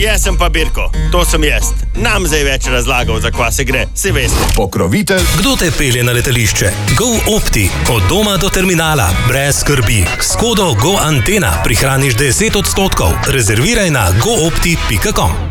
Jaz sem pa Birko, to sem jaz. Nam zdaj več razlagal, za kva se gre, si veste. Pokrovitelj. Kdo te pelje na letališče? GoOpti. Od doma do terminala. Brez skrbi. S kodo GoAntena prihraniš 10%. Rezerviraj na goopti.com.